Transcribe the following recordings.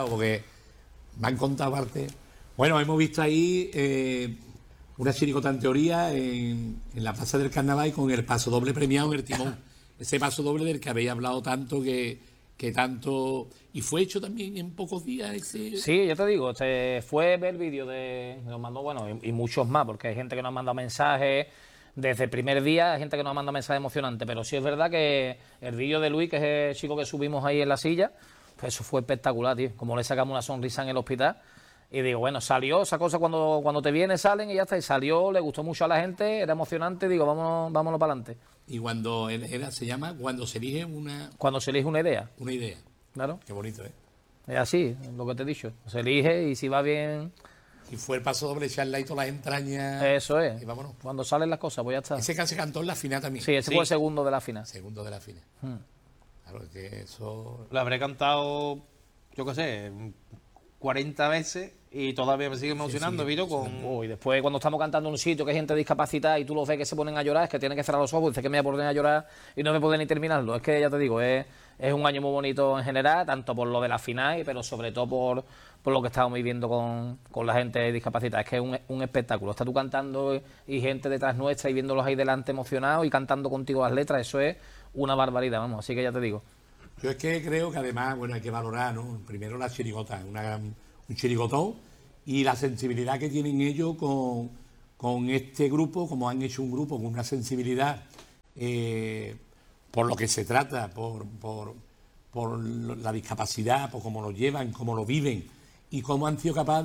contado, porque me han contado parte. Bueno, hemos visto ahí una chirigota en teoría en la Plaza del Carnaval y con el paso doble premiado en el timón. Ese paso doble del que habéis hablado tanto, que tanto... Y fue hecho también en pocos días ese... Sí, yo te digo, fue ver el vídeo nos mandó, bueno, y muchos más, porque hay gente que nos ha mandado mensajes desde el primer día, hay gente que nos ha mandado mensajes emocionantes, pero sí es verdad que el vídeo de Luis, que es el chico que subimos ahí en la silla, pues eso fue espectacular, tío, como le sacamos una sonrisa en el hospital. Y digo, bueno, salió esa cosa cuando te viene, salen y ya está. Y salió, le gustó mucho a la gente, era emocionante. Digo, vámonos para adelante. Y cuando se llama cuando se elige una... Cuando se elige una idea. Una idea. Claro. Qué bonito, ¿eh? Es así, lo que te he dicho. Se elige y si va bien... Y fue el paso doble, echarle ahí todas las entrañas. Eso es. Y vámonos. Cuando salen las cosas, pues ya está. Ese que se cantó en la final también. Sí, ese fue el segundo de la final. Segundo de la final. Claro, que eso... Lo habré cantado, yo qué sé, 40 veces y todavía me sigue emocionando, Vito, con... Y después cuando estamos cantando en un sitio que hay gente discapacitada y tú los ves que se ponen a llorar, es que tienen que cerrar los ojos, dices que me voy a poner a llorar y no me pueden ni terminarlo. Es que ya te digo, es un año muy bonito en general, tanto por lo de la final, pero sobre todo por lo que estamos viviendo con la gente discapacitada. Es que es un espectáculo. Estás tú cantando y gente detrás nuestra y viéndolos ahí delante emocionados y cantando contigo las letras, eso es una barbaridad, vamos, así que ya te digo. Yo es que creo que además, bueno, hay que valorar, ¿no? Primero la chirigota, un chirigotón, y la sensibilidad que tienen ellos con este grupo, como han hecho un grupo con una sensibilidad por lo que se trata, por la discapacidad, por cómo lo llevan, cómo lo viven, y cómo han sido capaces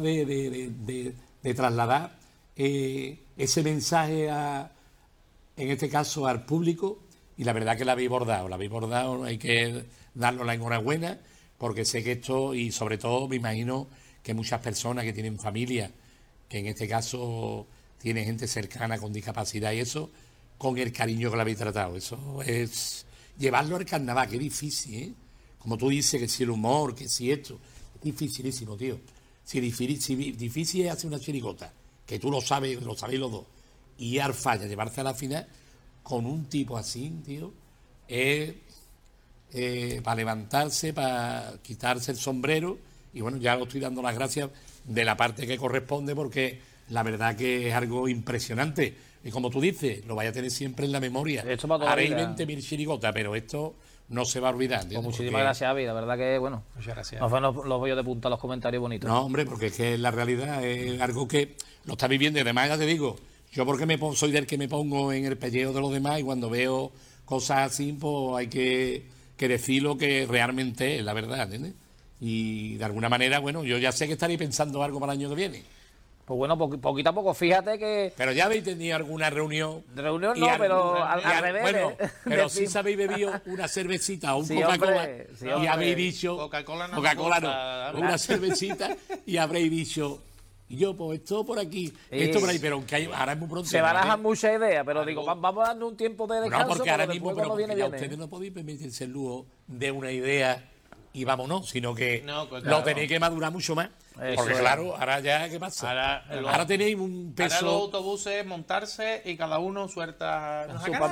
de trasladar ese mensaje en este caso al público. Y la verdad que la habéis bordado, hay que darle la enhorabuena, porque sé que esto, y sobre todo me imagino que muchas personas que tienen familia, que en este caso tienen gente cercana con discapacidad y eso, con el cariño que la habéis tratado. Eso es llevarlo al carnaval, que difícil, ¿eh? Como tú dices, que si el humor, que si esto, es dificilísimo, tío. Si difícil es hacer una chirigota, que tú lo sabéis los dos, y al falla, llevarse a la final con un tipo así, tío, es para levantarse, para quitarse el sombrero. Y bueno, ya lo estoy dando las gracias de la parte que corresponde, porque la verdad que es algo impresionante. Y como tú dices, lo vaya a tener siempre en la memoria. Haréis 20.000 chirigotas, pero esto no se va a olvidar. Pues muchísimas gracias, Avi. La verdad que, bueno, muchas gracias. Nos los voy de punta los comentarios bonitos. No, hombre, porque es que la realidad es algo que lo está viviendo. Y además, ya te digo, yo porque soy del que me pongo en el pellejo de los demás, y cuando veo cosas así, pues hay que decir lo que realmente es, la verdad, ¿entiendes? Y de alguna manera, bueno, yo ya sé que estaréis pensando algo para el año que viene. Pues bueno, poquito a poco, fíjate que... Pero ya habéis tenido alguna reunión. Reunión no, pero al revés. Bueno, pero sí se habéis bebido una cervecita o un Coca-Cola, y habéis dicho... Coca-Cola no, una cervecita, y habréis dicho... Y yo, pues esto por aquí, esto por ahí, pero aunque ahora es muy pronto. Se barajan muchas ideas, pero digo, vamos a darle un tiempo de descanso. No, porque ahora mismo, pero viene, ustedes no podéis permitirse el lujo de una idea y vámonos, sino que lo tenéis que madurar mucho más. Porque claro, ahora ya, ¿qué pasa? Ahora tenéis un peso... Ahora los autobuses montarse y cada uno suelta...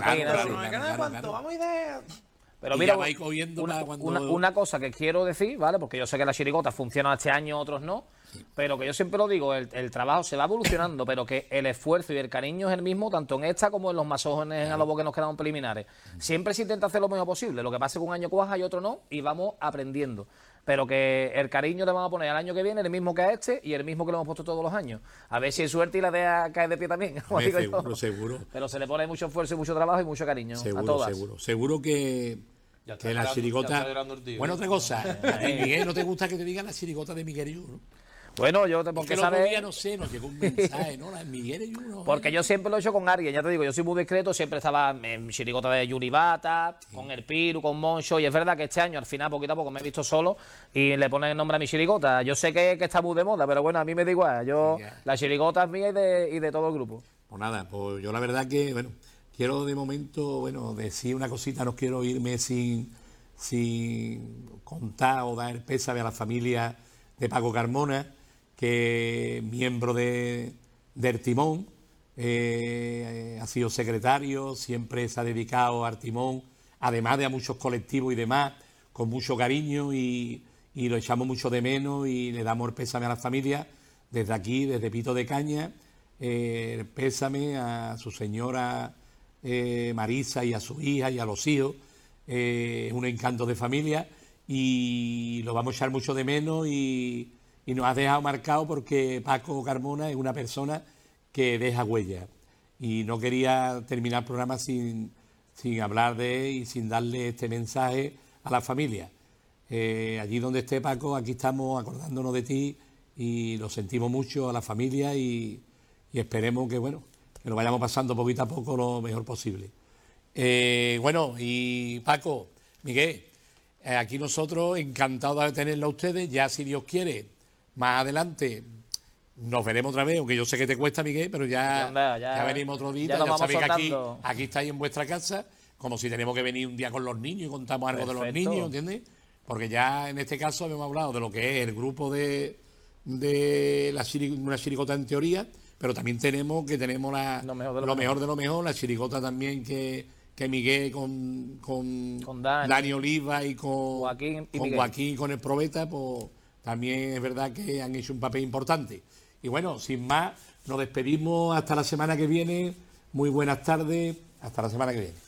Vamos ideas. Pero mira, una cosa que quiero decir, ¿vale? Porque yo sé que las chirigotas funcionan este año, otros no, pero que yo siempre lo digo, el trabajo se va evolucionando, pero que el esfuerzo y el cariño es el mismo, tanto en esta como en los más jóvenes a los que nos quedan preliminares. Siempre se intenta hacer lo mejor posible, lo que pasa es que un año cuaja y otro no, y vamos aprendiendo. Pero que el cariño le vamos a poner al año que viene, el mismo que a este, y el mismo que le hemos puesto todos los años. A ver si hay suerte y la idea cae de pie también. Seguro. Pero se le pone mucho esfuerzo y mucho trabajo y mucho cariño a todas. Seguro que la chirigota... Bueno, otra cosa, a ti, Miguel, ¿no te gusta que te digan la chirigota de Miguel y yo, no? Bueno, yo porque sabes... no sé, nos llegó un mensaje, ¿no? La Miguel y uno. Porque yo siempre lo he hecho con alguien, ya te digo, yo soy muy discreto, siempre estaba en chirigota de Yuri Bata, con el Piru, con Moncho, y es verdad que este año, al final, poquito a poco, me he visto solo y le ponen el nombre a mi chirigota. Yo sé que está muy de moda, pero bueno, a mí me da igual. La chirigota es mía y de todo el grupo. Pues nada, pues yo la verdad que, bueno, quiero de momento, decir una cosita, no quiero irme sin contar o dar pésame a la familia de Paco Carmona, que miembro del Timón, ha sido secretario, siempre se ha dedicado al Timón, además de a muchos colectivos y demás, con mucho cariño, y y lo echamos mucho de menos y le damos el pésame a la familia desde aquí, desde Pito de Caña, el pésame a su señora Marisa y a su hija y a los hijos, un encanto de familia y lo vamos a echar mucho de menos y nos ha dejado marcado porque Paco Carmona es una persona que deja huella y no quería terminar el programa sin hablar de él y sin darle este mensaje a la familia. Allí donde esté Paco, aquí estamos acordándonos de ti y lo sentimos mucho a la familia y esperemos que lo vayamos pasando poquito a poco lo mejor posible. Y Paco, Miguel, aquí nosotros encantados de tenerlo a ustedes, ya si Dios quiere, más adelante nos veremos otra vez, aunque yo sé que te cuesta, Miguel, pero ya venimos otro día, ya sabéis que aquí estáis en vuestra casa, como si tenemos que venir un día con los niños y contamos algo de los niños, ¿entiendes? Porque ya en este caso habíamos hablado de lo que es el grupo de una chirigota en teoría, pero también tenemos lo mejor de lo mejor, la chirigota también que Miguel con Dani Oliva y con Joaquín con el Probeta, pues también es verdad que han hecho un papel importante. Y bueno, sin más, nos despedimos hasta la semana que viene. Muy buenas tardes, hasta la semana que viene.